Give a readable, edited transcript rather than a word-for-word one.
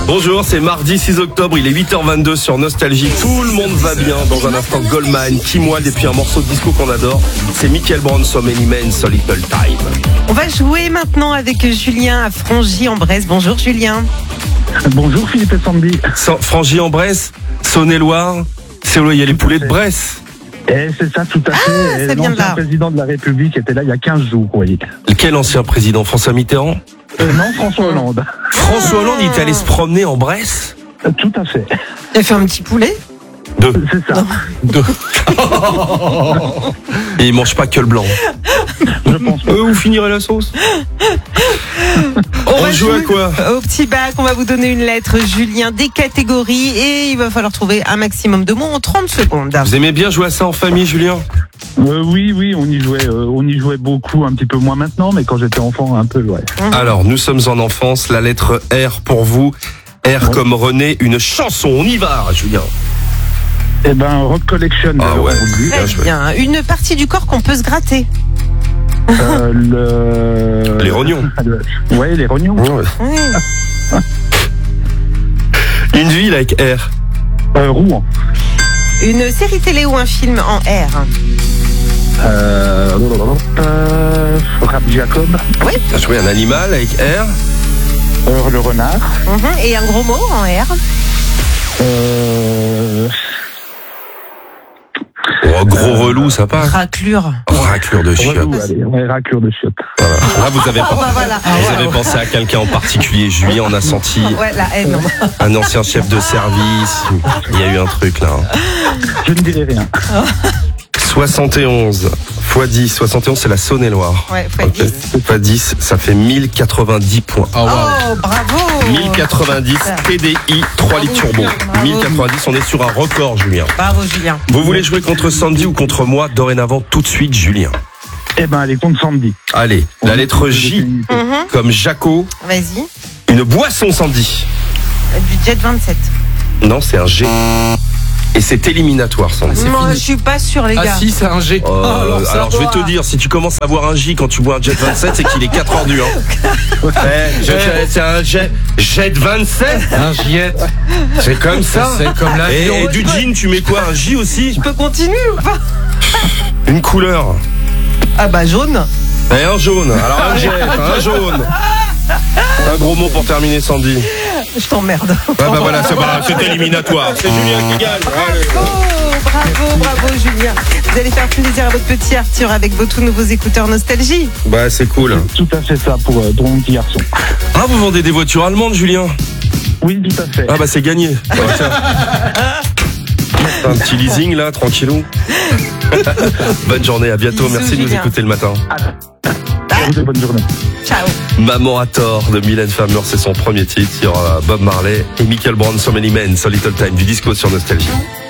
Bonjour, c'est mardi 6 octobre, il est 8h22 sur Nostalgie. Tout le monde va bien. Dans un instant, Goldman, Kim Wilde et puis un morceau de disco qu'on adore. C'est Michael Brown, So Many Men, So Little Time. On va jouer maintenant avec Julien à Frangy-en-Bresse. Bonjour Julien. Bonjour Philippe et Sandy. Frangy-en-Bresse, Saône-et-Loire, c'est où il y a les poulets de Bresse. Et c'est ça, tout à fait. ça vient de L'ancien là. président de la République était là il y a 15 jours, vous voyez. Quel ancien président? François Mitterrand? Non, François Hollande. François Hollande, il est allé se promener en Bresse? Tout à fait. Tu as fait un petit poulet? C'est ça. Et il mange pas que le blanc. Je pense pas. Vous finirez la sauce? On joue à quoi? Au petit bac, on va vous donner une lettre, Julien, des catégories, et il va falloir trouver un maximum de mots en 30 secondes. Vous aimez bien jouer à ça en famille, Julien? Oui, on y jouait beaucoup, un petit peu moins maintenant, mais quand j'étais enfant, un peu, ouais. Alors, nous sommes en enfance, la lettre R pour vous. R comme René, une chanson, on y va, Julien. Eh ben, Rock Collection. Ah ouais. Très Bien joué. bien. Une partie du corps qu'on peut se gratter. Les rognons. Ouais, les rognons. Ouais. Oui. Une ville avec R. Rouen. Une série télé ou un film en R. Rap Jacob. Oui. T'as joué un animal avec R. Le renard. Et un gros mot en R. Oh, gros relou, ça passe. Raclure. Raclure de chiottes. Relou, allez, ouais, raclure de chiottes. Voilà. Là, vous avez, voilà. vous avez pensé à quelqu'un en particulier. Julien, on a senti Ouais, la haine. un ancien chef de service. Il y a eu un truc là. Je ne dirai rien. 71 x 10. 71, c'est la Saône-et-Loire. Ouais, fois 10. Fois 10, ça fait 1090 points. Oh, bravo. 1090 TDI 3 litres turbo. 1090, on est sur un record, Julien. Bravo, Julien. Vous voulez jouer contre Sandy ou contre moi? Dorénavant, tout de suite, Julien. Eh ben, allez, contre Sandy. Allez, la lettre J, comme Jaco. Vas-y. Une boisson, Sandy. Du Jet 27. Non, c'est un G. Et c'est éliminatoire, Sandy. Non, je suis pas sûre, les gars. Ah si, c'est un G. Alors je vais te dire, si tu commences à boire un J quand tu bois un Jet 27, c'est qu'il est 4h du c'est un Jet 27. Un Jet. C'est comme ça. C'est comme la Et du jean, tu mets quoi? Un J aussi? Je peux continuer ou pas? Une couleur. Ah bah jaune. Et un jaune. Alors un Jet, un jaune. Un gros mot pour terminer, Sandy. Je t'emmerde. Bah voilà, c'est éliminatoire. C'est Julien qui gagne. Allez. Bravo Julien. Vous allez faire plaisir à votre petit Arthur avec vos tout nouveaux écouteurs Nostalgie. Bah c'est cool. Tout à fait ça pour mon petit garçon. Ah, vous vendez des voitures allemandes, Julien? Oui, tout à fait. Ah bah c'est gagné. Bah, tiens. Un petit leasing là, tranquillou. Bonne journée, à bientôt. Bisous, Merci de nous Julien. écouter le matin. Bonne journée. Ciao. Maman a tort de Mylène Farmer, c'est son premier titre. Il y aura Bob Marley et Michael Brown, So Many Men, So Little Time, du disco sur Nostalgie.